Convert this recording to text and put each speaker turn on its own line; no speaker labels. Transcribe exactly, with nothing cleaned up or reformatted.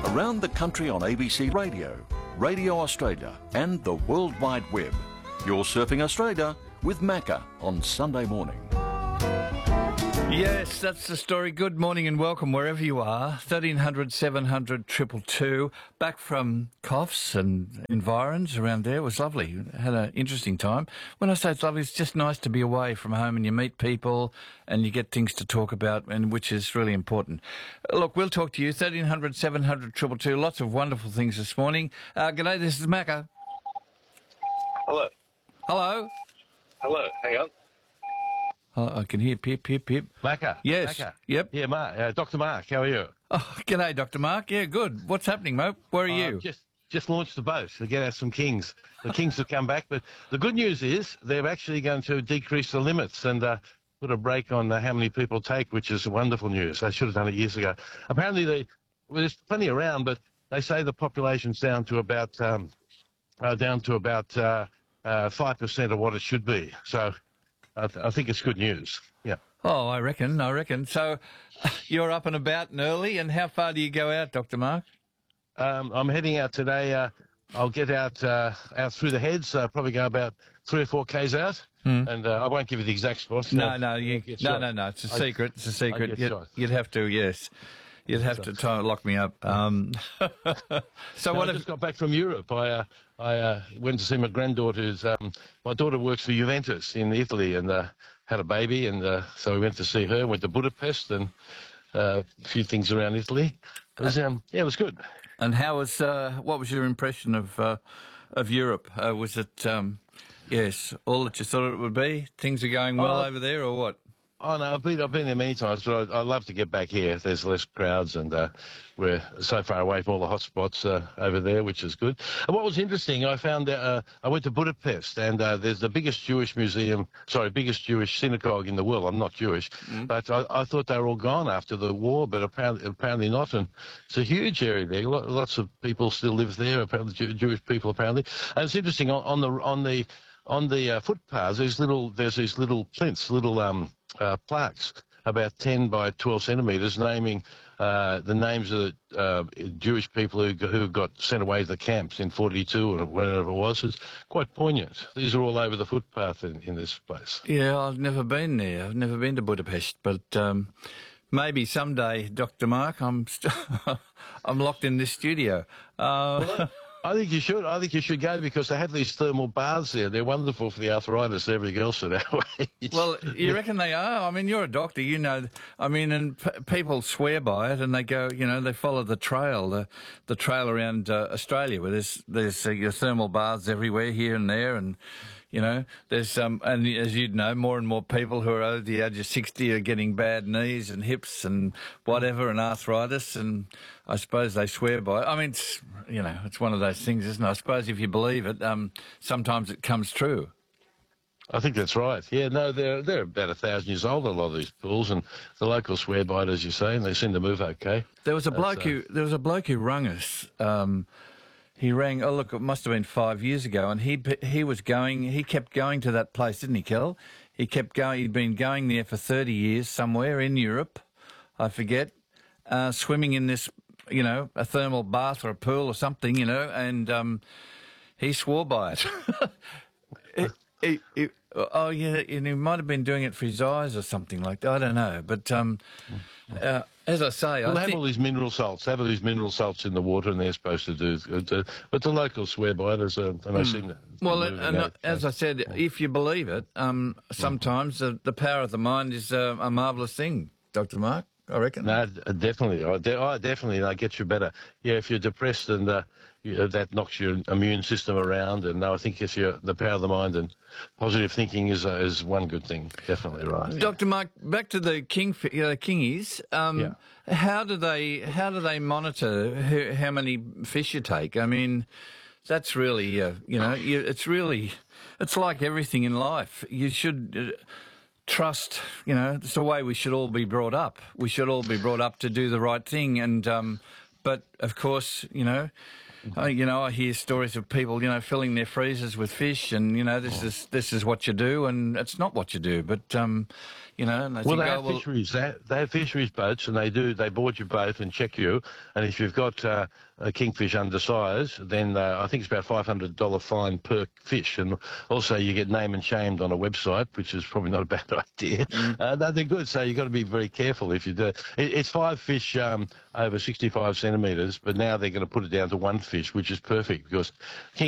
Around the country on A B C Radio, Radio Australia and the World Wide Web. You're Surfing Australia with Macca on Sunday morning.
Yes, that's the story. Good morning and welcome wherever you are. thirteen hundred, seven hundred, two two two. Back from Coffs and environs around there. It was lovely. Had an interesting time. When I say it's lovely, it's just nice to be away from home and you meet people and you get things to talk about, and which is really important. Look, we'll talk to you. thirteen hundred, seven hundred, two two two. Lots of wonderful things this morning. Uh, g'day, this is Macca.
Hello.
Hello.
Hello. Hang on.
Oh, I can hear pip, pip, pip.
Macca.
Yes.
Macca.
Yep.
Yeah, Mark. Uh, Doctor Mark, how are you?
Oh, g'day, Doctor Mark. Yeah, good. What's happening, mate? Where are
uh,
you?
Just just launched the boat to get out some kings. The kings have come back, but the good news is they're actually going to decrease the limits and uh, put a break on uh, how many people take, which is wonderful news. They should have done it years ago. Apparently, they, well, there's plenty around, but they say the population's down to about um, uh, down to about uh, uh, five percent of what it should be. So I, th- I think it's good news. Yeah.
Oh, I reckon, I reckon. So you're up and about and early, and how far do you go out, Doctor Mark?
Um, I'm heading out today. Uh, I'll get out uh, out through the heads, uh, probably go about three or four k's out,
Hmm.
and uh, I won't give you the exact spot.
No,
Uh,
no, you,
I'll get
no,
shot.
no, no. It's a
I-
secret. It's a secret.
get
You'd,
shot.
you'd have to, yes. You'd have to try and lock me up. Um, so
No,
what
I
if...
just got back from Europe. I uh, I uh, went to see my granddaughter's. Um, my daughter works for Juventus in Italy, and uh, had a baby, and uh, so we went to see her. Went to Budapest and uh, a few things around Italy. It was, um, yeah, it was good.
And how was, uh, what was your impression of uh, of Europe? Uh, was it, um, yes, all that you thought it would be? Things are going well
Oh.
over there, or what?
Oh no, I've been I've been there many times, but I, I love to get back here. There's less crowds, and uh, we're so far away from all the hot spots uh, over there, which is good. And what was interesting, I found that uh, I went to Budapest, and uh, there's the biggest Jewish museum, sorry, biggest Jewish synagogue in the world. I'm not Jewish, but I, I thought they were all gone after the war, but apparently apparently not. And it's a huge area there. Lo- Lots of people still live there. Apparently, Jew- Jewish people apparently. And it's interesting on, on the on the on the uh, footpaths. There's little there's these little plinths, little um. Uh, plaques about ten by twelve centimetres naming uh, the names of the uh, Jewish people who, who got sent away to the camps in forty-two or whatever it was. It's quite poignant. These are all over the footpath in, in this place.
Yeah, I've never been there. I've never been to Budapest, but um, maybe someday, Doctor Mark. I'm st- I'm locked in this studio. Uh,
I think you should. I think you should go because they have these thermal baths there. They're wonderful for the arthritis and everything else at our age.
well, you reckon they are? I mean, you're a doctor, you know. I mean, and p- people swear by it, and they go, you know, they follow the trail, the the trail around uh, Australia, where there's there's uh, your thermal baths everywhere, here and there, and you know, there's um, and as you'd know, more and more people who are over the age of sixty are getting bad knees and hips and whatever, and arthritis, and I suppose they swear by it. I mean, it's, you know, it's one of those things, isn't it? I suppose if you believe it, um, sometimes it comes true.
I think that's right. Yeah, no, they're they're about a thousand years old, a lot of these pools, and the locals swear by it, as you say, and they seem to move okay.
There was a
That's,
bloke
uh,
who there was a bloke who rang us. Um, he rang. Oh, look, it must have been five years ago, and he he was going. He kept going to that place, didn't he, Kel? He kept going. He'd been going there for thirty years, somewhere in Europe, I forget, uh, swimming in this, you know, a thermal bath or a pool or something, you know, and um, he swore by it. it, it, it oh yeah, and he might have been doing it for his eyes or something like that. I don't know, but um, uh, as I say,
Well,
I
they have
think,
all these mineral salts. They have all these mineral salts in the water, and they're supposed to do good. Uh, but the locals swear by it, as uh, and they seem to.
well,
to
and,
move
and
in that.
as I said, if you believe it, um, sometimes the, the power of the mind is uh, a marvellous thing, Doctor Mark. I reckon.
No, d- definitely. I de- oh, definitely. I get you better. Yeah, if you're depressed, and uh, you know, that knocks your immune system around. And no, I think if you're the power of the mind and positive thinking is uh, is one good thing. Definitely right.
Doctor Mark, back to the king, you know, kingies. Um,
Yeah.
How do they how do they monitor who, how many fish you take? I mean, that's really uh, you know, you, it's really it's like everything in life. You should. Uh, Trust, you know, it's the way we should all be brought up. We should all be brought up to do the right thing. And, um, but of course, you know, Uh, you know, I hear stories of people, you know, filling their freezers with fish, and you know, this is this is what you do, and it's not what you do. But um, you know, and they
Well,
think,
they
oh,
have
well,
fisheries. They have, they have fisheries boats, and they do. They board your boat and check you. And if you've got uh, a kingfish undersize, then uh, I think it's about five hundred dollar fine per fish. And also, you get name and shamed on a website, which is probably not a bad idea. Mm. Uh, no, they're good. So you've got to be very careful if you do. It, it's five fish um, over sixty-five centimetres, but now they're going to put it down to one fish, which is perfect because king